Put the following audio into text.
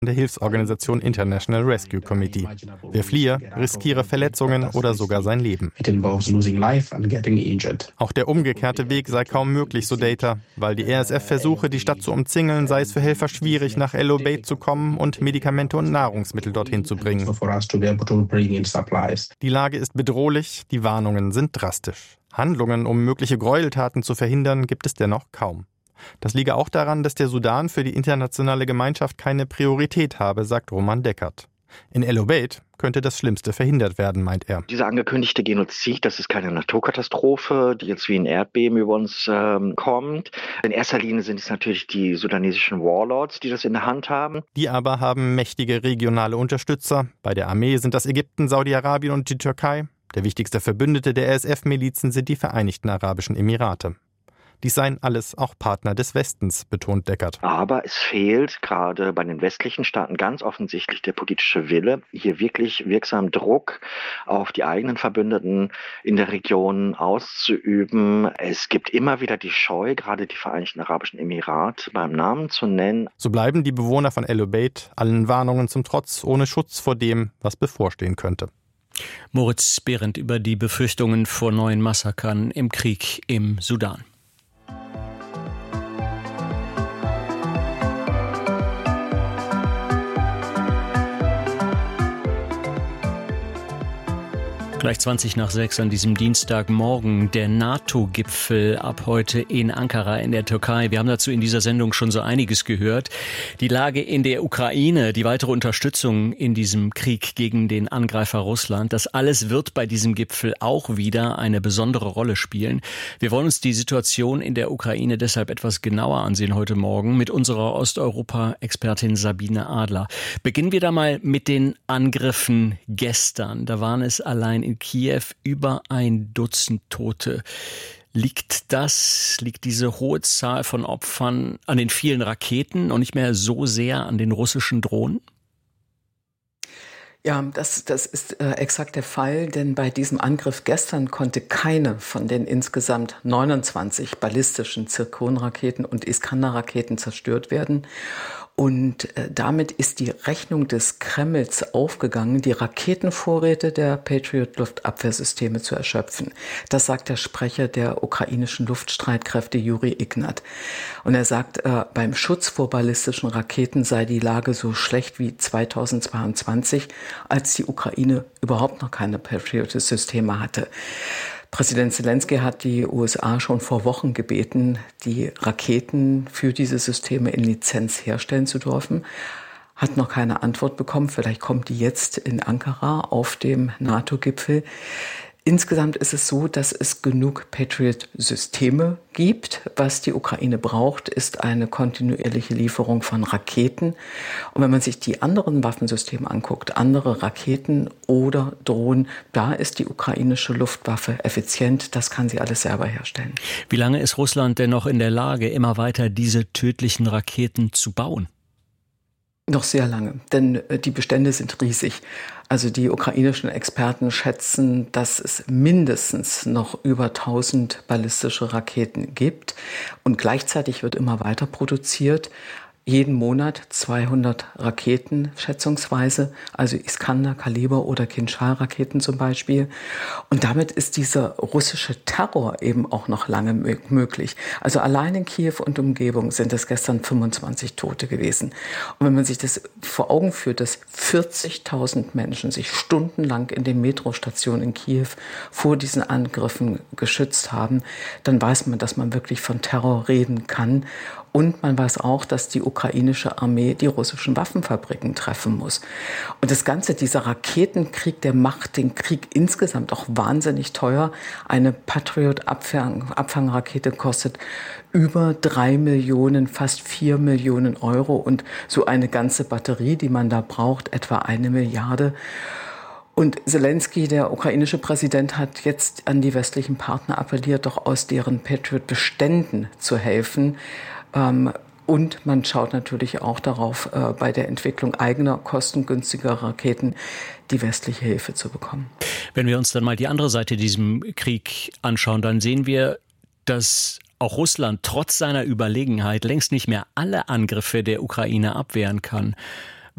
der Hilfsorganisation International Rescue Committee. Wer fliehe, riskiere Verletzungen oder sogar sein Leben. Auch der umgekehrte Weg sei kaum möglich, so Data, weil die RSF versuche, die Stadt zu umzingeln, sei es für Helfer schwierig, nach El Obeid zu kommen und Medikamente und Nahrungsmittel dorthin zu bringen. Die Lage ist bedrohlich, die Warnungen sind drastisch. Handlungen, um mögliche Gräueltaten zu verhindern, gibt es dennoch kaum. Das liege auch daran, dass der Sudan für die internationale Gemeinschaft keine Priorität habe, sagt Roman Deckert. In El Obeid könnte das Schlimmste verhindert werden, meint er. Dieser angekündigte Genozid, das ist keine Naturkatastrophe, die jetzt wie ein Erdbeben über uns kommt. In erster Linie sind es natürlich die sudanesischen Warlords, die das in der Hand haben. Die aber haben mächtige regionale Unterstützer. Bei der Armee sind das Ägypten, Saudi-Arabien und die Türkei. Der wichtigste Verbündete der RSF-Milizen sind die Vereinigten Arabischen Emirate. Dies seien alles auch Partner des Westens, betont Deckert. Aber es fehlt gerade bei den westlichen Staaten ganz offensichtlich der politische Wille, hier wirklich wirksam Druck auf die eigenen Verbündeten in der Region auszuüben. Es gibt immer wieder die Scheu, gerade die Vereinigten Arabischen Emirate beim Namen zu nennen. So bleiben die Bewohner von El Obeid allen Warnungen zum Trotz ohne Schutz vor dem, was bevorstehen könnte. Moritz Behrendt über die Befürchtungen vor neuen Massakern im Krieg im Sudan. Gleich 20:06 an diesem Dienstagmorgen, der NATO-Gipfel ab heute in Ankara in der Türkei. Wir haben dazu in dieser Sendung schon so einiges gehört. Die Lage in der Ukraine, die weitere Unterstützung in diesem Krieg gegen den Angreifer Russland, das alles wird bei diesem Gipfel auch wieder eine besondere Rolle spielen. Wir wollen uns die Situation in der Ukraine deshalb etwas genauer ansehen heute Morgen mit unserer Osteuropa-Expertin Sabine Adler. Beginnen wir da mal mit den Angriffen gestern. Da waren es allein in Kiew über 1 Dutzend Tote. Liegt diese hohe Zahl von Opfern an den vielen Raketen und nicht mehr so sehr an den russischen Drohnen? Ja, das ist exakt der Fall, denn bei diesem Angriff gestern konnte keine von den insgesamt 29 ballistischen Zirkonraketen und Iskander-Raketen zerstört werden. Und damit ist die Rechnung des Kremls aufgegangen, die Raketenvorräte der Patriot-Luftabwehrsysteme zu erschöpfen. Das sagt der Sprecher der ukrainischen Luftstreitkräfte Juri Ignat. Und er sagt, beim Schutz vor ballistischen Raketen sei die Lage so schlecht wie 2022, als die Ukraine überhaupt noch keine Patriot-Systeme hatte. Präsident Zelensky hat die USA schon vor Wochen gebeten, die Raketen für diese Systeme in Lizenz herstellen zu dürfen. Hat noch keine Antwort bekommen. Vielleicht kommt die jetzt in Ankara auf dem NATO-Gipfel. Insgesamt ist es so, dass es genug Patriot-Systeme gibt. Was die Ukraine braucht, ist eine kontinuierliche Lieferung von Raketen. Und wenn man sich die anderen Waffensysteme anguckt, andere Raketen oder Drohnen, da ist die ukrainische Luftwaffe effizient. Das kann sie alles selber herstellen. Wie lange ist Russland denn noch in der Lage, immer weiter diese tödlichen Raketen zu bauen? Noch sehr lange, denn die Bestände sind riesig. Also die ukrainischen Experten schätzen, dass es mindestens noch über 1000 ballistische Raketen gibt. Und gleichzeitig wird immer weiter produziert. Jeden Monat 200 Raketen schätzungsweise, also Iskander, Kaliber oder Kinschal-Raketen zum Beispiel. Und damit ist dieser russische Terror eben auch noch lange möglich. Also allein in Kiew und Umgebung sind es gestern 25 Tote gewesen. Und wenn man sich das vor Augen führt, dass 40.000 Menschen sich stundenlang in den Metrostationen in Kiew vor diesen Angriffen geschützt haben, dann weiß man, dass man wirklich von Terror reden kann. Und man weiß auch, dass die ukrainische Armee die russischen Waffenfabriken treffen muss. Und das Ganze, dieser Raketenkrieg, der macht den Krieg insgesamt auch wahnsinnig teuer. Eine Patriot-Abfangrakete kostet über 3 Millionen, fast 4 Millionen Euro. Und so eine ganze Batterie, die man da braucht, etwa 1 Milliarde. Und Zelensky, der ukrainische Präsident, hat jetzt an die westlichen Partner appelliert, doch aus deren Patriot-Beständen zu helfen. Und man schaut natürlich auch darauf, bei der Entwicklung eigener, kostengünstiger Raketen die westliche Hilfe zu bekommen. Wenn wir uns dann mal die andere Seite diesem Krieg anschauen, dann sehen wir, dass auch Russland trotz seiner Überlegenheit längst nicht mehr alle Angriffe der Ukraine abwehren kann.